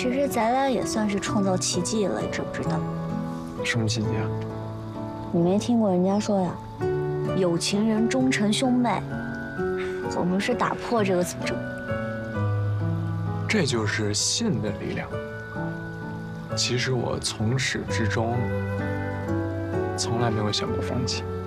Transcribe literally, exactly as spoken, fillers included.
其实咱俩也算是创造奇迹了，你知不知道？ 什么奇迹啊？ 你没听过人家说呀，有情人终成兄妹。我们是打破这个诅咒。 这就是信的力量。其实我从始至终从来没有想过放弃。